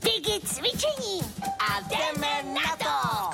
Piggy cvičení a jdeme na to!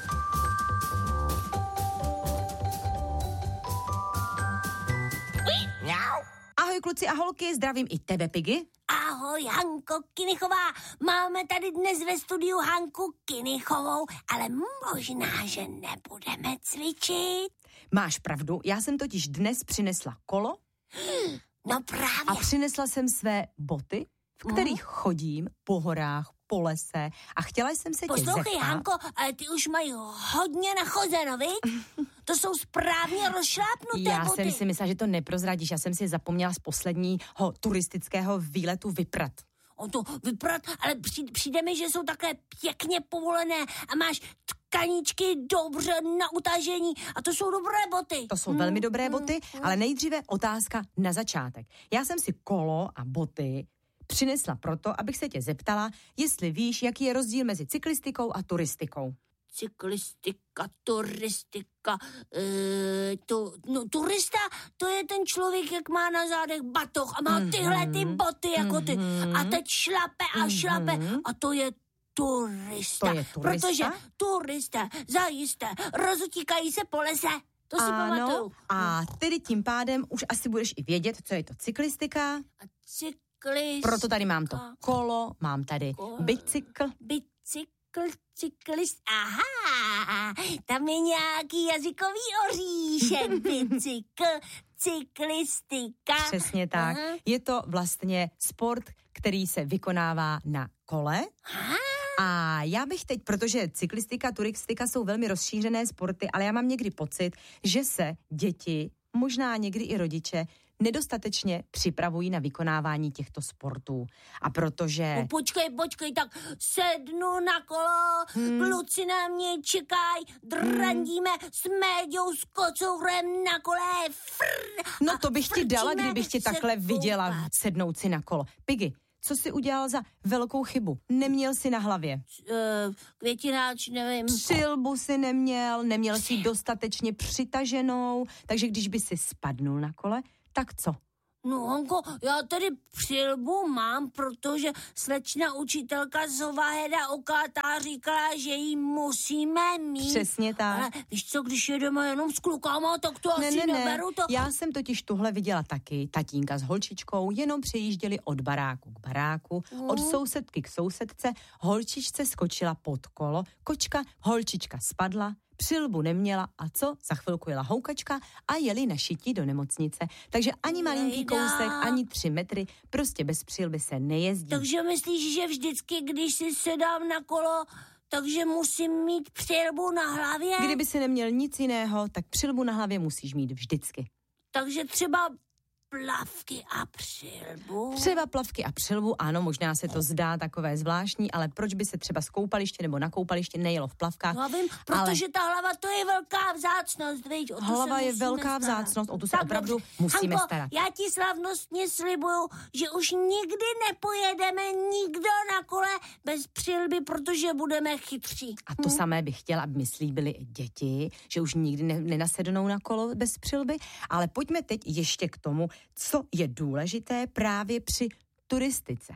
Ahoj kluci a holky, zdravím i tebe, Piggy. Ahoj, Hanko Kinichová. Máme tady dnes ve studiu Hanku Kinichovou, ale možná, že nebudeme cvičit. Máš pravdu, já jsem totiž dnes přinesla kolo. No právě. A přinesla jsem své boty, v kterých chodím po horách, po lese a chtěla jsem se tě zeptat. Poslouchej, Hanko, ale ty už mají hodně nachozeno, viď? To jsou správně rozšlápnuté Já boty. jsem si myslela, že to neprozradíš, já jsem si je zapomněla z posledního turistického výletu vyprat. O to vyprat, ale přijde mi, že jsou také pěkně povolené a máš tkaničky dobře na utažení a to jsou dobré boty. To jsou velmi dobré boty, ale nejdříve otázka na začátek. Já jsem si kolo a boty přinesla proto, abych se tě zeptala, jestli víš, jaký je rozdíl mezi cyklistikou a turistikou. Cyklistika, turistika, turista, to je ten člověk, jak má na zádech batoh a má tyhle ty boty jako ty a teď šlape a šlape a to je turista. To je turista? Protože turista zajisté rozutíkají se po lese. To si pamatuju. A tedy tím pádem už asi budeš i vědět, co je to cyklistika. A cyklista. Proto tady mám to kolo, mám tady bicykl. Cyklist, aha, tam je nějaký jazykový oříšek, bicykl, cyklistika. Přesně tak. Je to vlastně sport, který se vykonává na kole. A já bych teď, protože cyklistika, turistika jsou velmi rozšířené sporty, ale já mám někdy pocit, že se děti, možná někdy i rodiče, nedostatečně připravují na vykonávání těchto sportů. A protože... No počkej, tak sednu na kolo, kluci na mě čekají, drandíme s Méďou, s kocourem na kole. No to bych ti dala, kdybych tě takhle viděla sednout si na kolo. Piggy, co jsi udělal za velkou chybu? Neměl jsi na hlavě. Květináč, nevím. Přilbu si neměl si dostatečně přitaženou, takže když by si spadnul na kole, tak co? No, Honko, já tady přilbu mám, protože slečna učitelka Zovaheda Okátá říkala, že ji musíme mít. Přesně tak. Ale víš co, když jedeme jenom s klukama, tak to asi neberu to. Já jsem totiž tuhle viděla taky. Tatínka s holčičkou jenom přejížděli od baráku k baráku, od sousedky k sousedce, holčičce skočila pod kolo, holčička spadla, přilbu neměla a co? Za chvilku jela houkačka a jeli na šití do nemocnice. Takže ani malinký kousek, ani 3 metry, prostě bez přilby se nejezdí. Takže myslíš, že vždycky, když si sedám na kolo, takže musím mít přilbu na hlavě? Kdyby si neměl nic jiného, tak přilbu na hlavě musíš mít vždycky. Takže třeba plavky a přilbu. Třeba plavky a přilbu, ano, možná se to zdá takové zvláštní, ale proč by se třeba z koupaliště nebo na koupaliště nejelo v plavkách? No vím, protože ta hlava, to je velká vzácnost, viď? Hlava je velká vzácnost, o tu se opravdu musíme starat. Já ti slavnostně slibuju, že už nikdy nepojedeme nikdo na kole bez přilby, protože budeme chytří. A to samé bych chtěla, aby mi slíbili i děti, že už nikdy nenasednou na kolo bez přilby, ale pojďme teď ještě k tomu, co je důležité právě při turistice.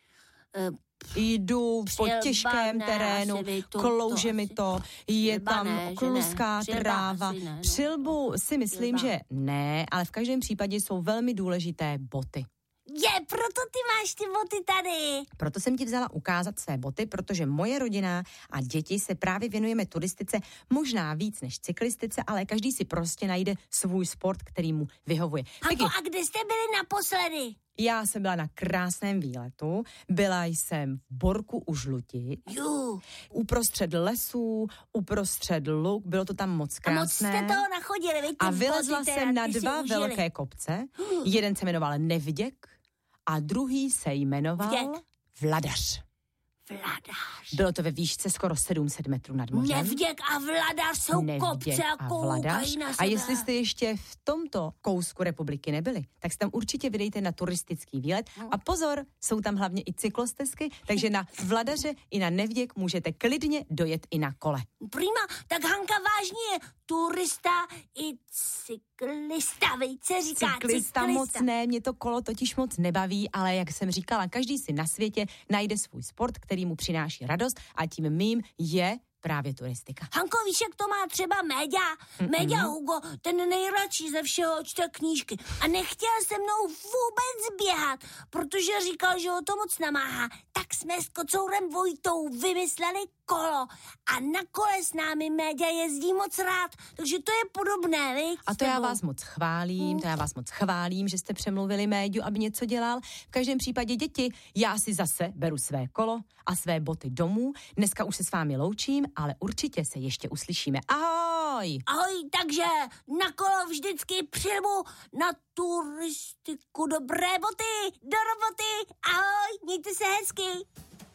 Jdu po těžkém terénu, klouže mi to, je tam kluská tráva. Přilbu si myslím, že ne, ale v každém případě jsou velmi důležité boty. Proto ty máš ty boty tady. Proto jsem ti vzala ukázat své boty, protože moje rodina a děti se právě věnujeme turistice možná víc než cyklistice, ale každý si prostě najde svůj sport, který mu vyhovuje. Hanko, a kde jste byli naposledy? Já jsem byla na krásném výletu, byla jsem v Borku u Žluti, uprostřed lesů, uprostřed luk, bylo to tam moc krásné. A moc jste toho nachodili, viď? A vylezla jsem na 2 velké kopce, jeden se jmenoval Nevděk a druhý se jmenoval Vladař. Bylo to ve výšce skoro 700 metrů nad mořem. Nevděk a Vladař jsou kopce a koukají na sebe. A jestli jste ještě v tomto kousku republiky nebyli, tak se tam určitě vydejte na turistický výlet. A pozor, jsou tam hlavně i cyklostezky, takže na Vladaře i na Nevděk můžete klidně dojet i na kole. Prima, tak Hanka vážně je turista i cyklista, vejce říká cyklista. Moc ne, mě to kolo totiž moc nebaví, ale jak jsem říkala, každý si na světě najde svůj sport, který který mu přináší radost a tím mým je právě turistika. Hanko, víš, jak to má třeba Méďa? Méďa Hugo, ten nejradši ze všeho čte knížky a nechtěl se mnou vůbec běhat, protože říkal, že ho to moc namáhá. Tak jsme s kocourem Vojtou vymysleli kolo a na kole s námi Méďa jezdí moc rád, takže to je podobné, viď? A to já vás moc chválím, že jste přemluvili Méďu, aby něco dělal. V každém případě, děti, já si zase beru své kolo a své boty domů. Dneska už se s vámi loučím, ale určitě se ještě uslyšíme. Ahoj! Ahoj, takže na kolo vždycky přijmu, na turistiku dobré boty, do roboty, ahoj, mějte se hezky.